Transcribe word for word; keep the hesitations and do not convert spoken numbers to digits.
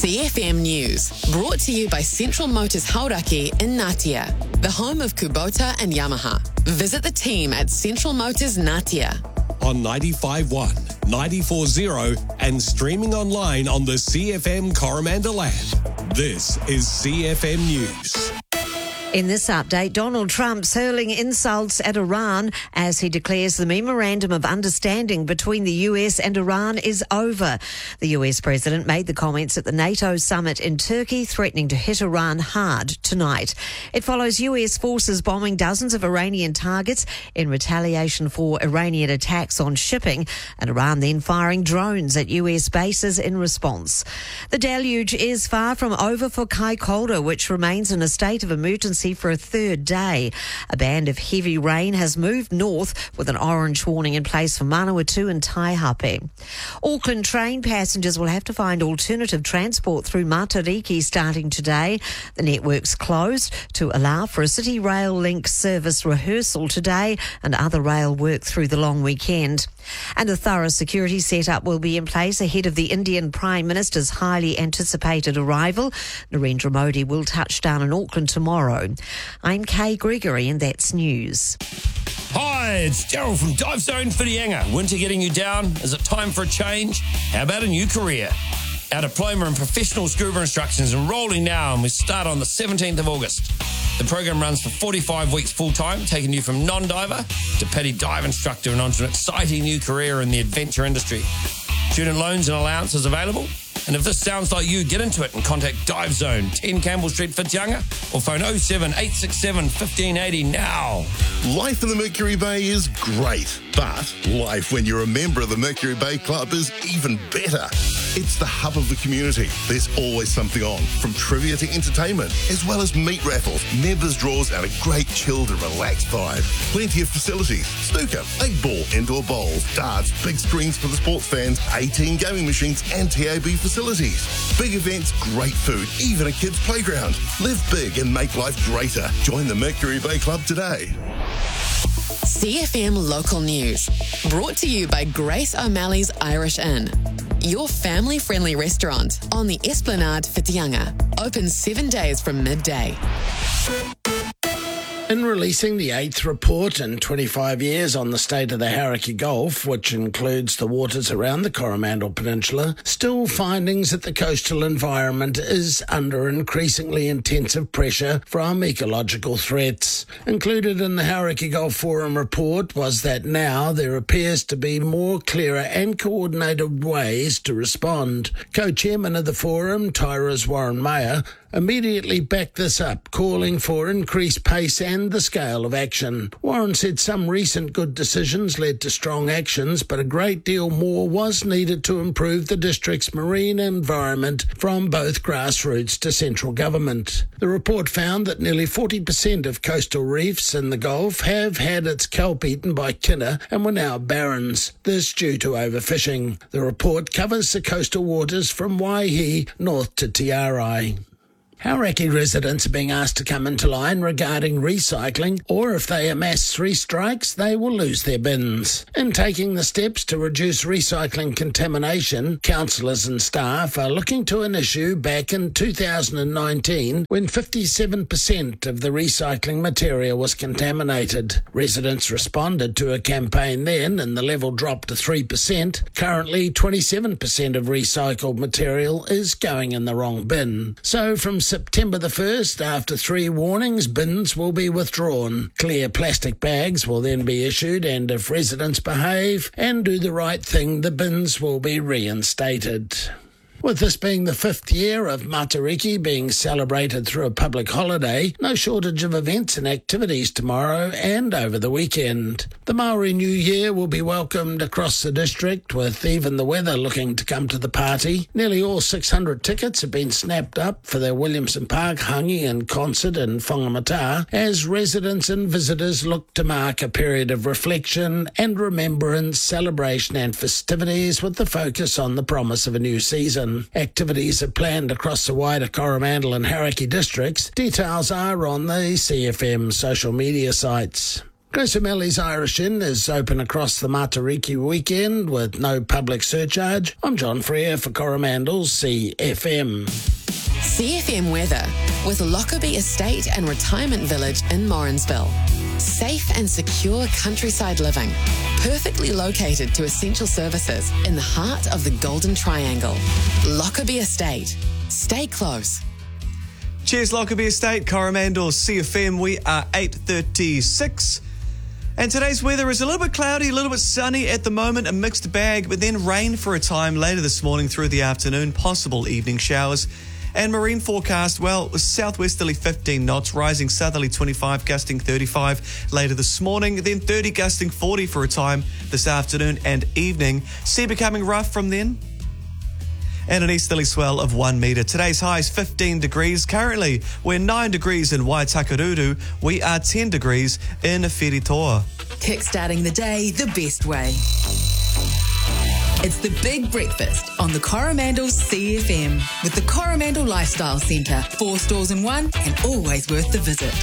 C F M News, brought to you by Central Motors Hauraki in Ngatea, the home of Kubota and Yamaha. Visit the team at Central Motors Ngatea. On ninety-five point one, ninety-four point zero and streaming online on the C F M Coromandel app. This is C F M News. In this update, Donald Trump's hurling insults at Iran as he declares the memorandum of understanding between the U S and Iran is over. The U S president made the comments at the NATO summit in Turkey, threatening to hit Iran hard tonight. It follows U S forces bombing dozens of Iranian targets in retaliation for Iranian attacks on shipping, and Iran then firing drones at U S bases in response. The deluge is far from over for Kaikoura, which remains in a state of emergency for a third day. A band of heavy rain has moved north with an orange warning in place for Manawatu and Taihape. Auckland train passengers will have to find alternative transport through Matariki starting today. The network's closed to allow for a City Rail Link service rehearsal today and other rail work through the long weekend. And a thorough security setup will be in place ahead of the Indian Prime Minister's highly anticipated arrival. Narendra Modi will touch down in Auckland tomorrow. I'm Kay Gregory and that's news. Hi, it's Daryl from Dive Zone Whitianga. Winter getting you down? Is it time for a change? How about a new career? Our diploma in professional scuba instruction is enrolling now and we start on the seventeenth of August. The program runs for forty-five weeks full-time, taking you from non-diver to petty dive instructor and onto an exciting new career in the adventure industry. Student loans and allowances available. And if this sounds like you, get into it and contact Dive Zone, ten Campbell Street, Whitianga, or phone oh seven eight six seven, one five eight oh now. Life in the Mercury Bay is great, but life when you're a member of the Mercury Bay Club is even better. It's the hub of the community. There's always something on, from trivia to entertainment, as well as meat raffles, members draws, and a great chilled and relaxed vibe. Plenty of facilities: snooker, eight ball, indoor bowls, darts, big screens for the sports fans, eighteen gaming machines, and T A B facilities. Big events, great food, even a kids' playground. Live big and make life greater. Join the Mercury Bay Club today. C F M Local News, brought to you by Grace O'Malley's Irish Inn. Your family-friendly restaurant on the Esplanade Whitianga. Open seven days from midday. In releasing the eighth report in twenty-five years on the state of the Hauraki Gulf, which includes the waters around the Coromandel Peninsula, still findings that the coastal environment is under increasingly intensive pressure from ecological threats. Included in the Hauraki Gulf Forum report was that now there appears to be more clearer and coordinated ways to respond. Co-chairman of the forum, Tyra's Warren Mayer, immediately backed this up, calling for increased pace and the scale of action. Warren said some recent good decisions led to strong actions, but a great deal more was needed to improve the district's marine environment from both grassroots to central government. The report found that nearly forty percent of coastal reefs in the Gulf have had its kelp eaten by kinner and were now barrens, this due to overfishing. The report covers the coastal waters from Waihi north to Te Arai. Hauraki residents are being asked to come into line regarding recycling, or if they amass three strikes, they will lose their bins. In taking the steps to reduce recycling contamination, councillors and staff are looking to an issue back in two thousand nineteen when fifty-seven percent of the recycling material was contaminated. Residents responded to a campaign then and the level dropped to three percent. Currently, twenty-seven percent of recycled material is going in the wrong bin. So from September the first, after three warnings, bins will be withdrawn. Clear plastic bags will then be issued, and if residents behave and do the right thing, the bins will be reinstated. With this being the fifth year of Matariki being celebrated through a public holiday, no shortage of events and activities tomorrow and over the weekend. The Maori New Year will be welcomed across the district, with even the weather looking to come to the party. Nearly all six hundred tickets have been snapped up for the Williamson Park Hangi and concert in Whangamata, as residents and visitors look to mark a period of reflection and remembrance, celebration and festivities, with the focus on the promise of a new season. Activities are planned across the wider Coromandel and Hauraki districts. Details are on the C F M social media sites. Grace O'Malley's Irish Inn is open across the Matariki weekend with no public surcharge. I'm John Freer for Coromandel C F M. C F M weather with Lockerbie Estate and Retirement Village in Morrinsville. Safe and secure countryside living, perfectly located to essential services in the heart of the Golden Triangle. Lockerbie Estate. Stay close. Cheers, Lockerbie Estate, Coromandel C F M. We are eight thirty-six. And today's weather is a little bit cloudy, a little bit sunny at the moment, a mixed bag, but then rain for a time later this morning through the afternoon, possible evening showers. And marine forecast, well, southwesterly fifteen knots, rising southerly twenty-five, gusting thirty-five later this morning, then thirty, gusting forty for a time this afternoon and evening. Sea becoming rough from then. And an easterly swell of one metre. Today's high is fifteen degrees. Currently, we're nine degrees in Waitakere. We are ten degrees in Wheritoa. Kickstarting the day the best way. It's the Big Breakfast on the Coromandel C F M with the Coromandel Lifestyle Centre. Four stores in one and always worth the visit.